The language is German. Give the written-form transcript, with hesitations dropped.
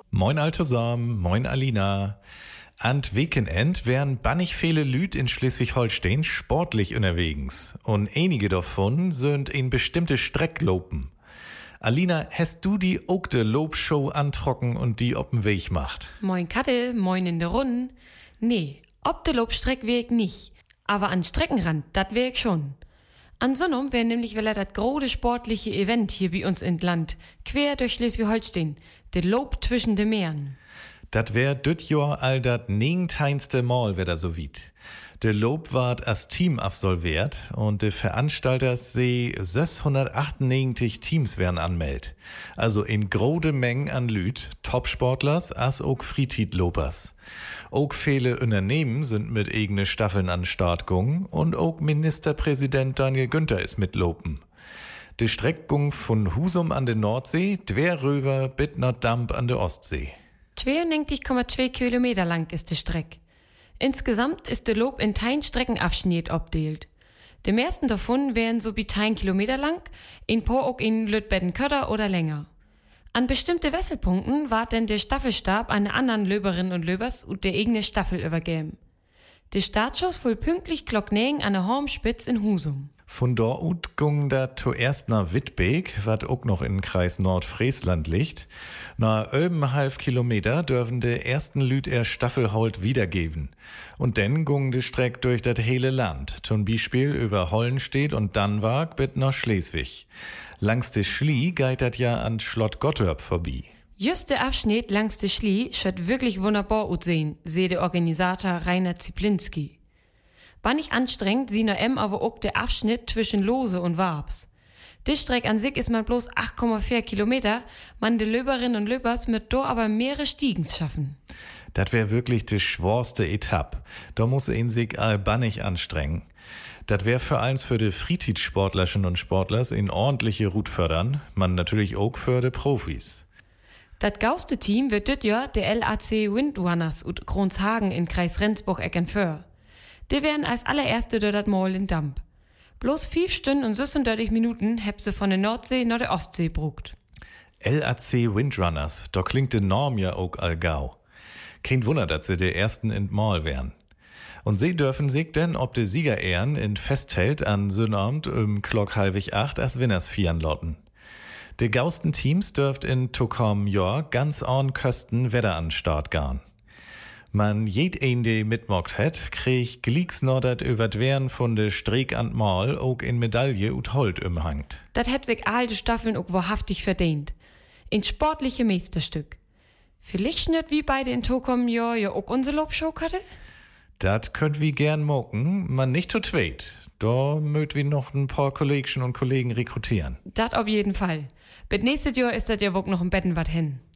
Moin Altosam, moin Alina. An Weekend wären bannig viele Lüd in Schleswig-Holstein sportlich unterwegs. Und einige davon sind in bestimmte Streck lopen. Alina, hast du die auch de Lobshow antrocken und die ob'n Weg macht? Moin Kattel, moin in der Runden. Nee, ob de Lobstreck wär ich nicht. Aber an Streckenrand, dat wär ich schon. An Sonnum wär nämlich wieder dat grode sportliche Event hier bei uns in Land, quer durch Schleswig-Holstein, de Lob zwischen de Meeren. Dat wär düt Jahr all dat 19. Mal wär da so wied. De Lob ward as Team absolviert und de Veranstalters se 698 Teams wären anmeldt. Also in grode Mengen an Lüd, Topsportlers as ook Fritidlopers. Ook viele Unternehmen sind mit eigene Staffeln an Start gung und ook Ministerpräsident Daniel Günther ist mit lopen. De Streckung von Husum an der Nordsee, Dwerröver bis Norddamp an der Ostsee. 92,2 Kilometer lang ist de Streck. Insgesamt ist de Lob in 10 Streckenabschnitt obdeelt. De meisten davon wären so wie 10 Kilometer lang, in paar auch in Lütbetten-Kötter oder länger. An bestimmte Wesselpunkten ward denn der Staffelstab an anderen Löberinnen und Löbers und der eigene Staffel übergeben. Der Startschuss voll pünktlich Glocknägen an der Hormspitz in Husum. Von dort gung da zuerst nach Wittbeek, wat auch noch in Kreis Nordfriesland liegt. Nach 11,5 Kilometer dürfen de ersten Lüd Staffelholt wiedergeben. Und dann gung de Streck durch dat hele Land, zum Beispiel über Hollenstedt und Dannwag bis nach Schleswig. Langs de Schlie geht dat ja an Schlott Gottorp vorbei. Just der Abschnitt langs de Schlie schaut wirklich wunderbar aussehen, sehe der Organisator Rainer Ziplinski. War nicht anstrengend, sie nur aber auch der Abschnitt zwischen Lose und Warbs. Die Strecke an sich ist man bloß 8,4 Kilometer, man de Löberinnen und Löbers mit do aber mehrere Stiegens schaffen. Dat wär wirklich die schworste Etappe. Da muss ihn sich albannig anstrengen. Dat wär für eins für de Fritidsportlerchen und Sportlers in ordentliche Rut fördern, man natürlich auch für de Profis. Dat gauste Team wird dit Jahr der LAC Windrunners ut Kronshagen in Kreis Rendsburg-Eckernförde. Die wären als allererste dort dat Mal in Damp. Bloß 5 Stunden und 36 Minuten heb sie von der Nordsee nach der Ostsee brugt. LAC Windrunners, da klingt de Norm ja auch allgau. Kein Wunder, dass sie der ersten in Mal wären. Und sie dürfen sich denn ob de Siegerehren in Festheld an Sonnabend Klock 7:30 als Winners fieren lotten. De gausten Teams dürft in Tokom Jahr ganz an Kösten Wetter an Start gehen. Man jed een, die mitmogt het, krieg glicksnoddert über d'Wehren von de Streek an Mal auch in Medaille ut Holt umhangt. Dat heb sich alte Staffeln auch wahrhaftig verdient. In sportliche Meisterstück. Vielleicht nicht wie beide in Tokom Jahr ja auch unsere Lobshow hatte? Dat könnt wie gern moken, man nicht zu zweit. Da mögt wie noch ein paar Kollegchen und Kollegen rekrutieren. Dat auf jeden Fall. Bis nächstes Jahr ist dat ja wohl noch im Betten wat hin.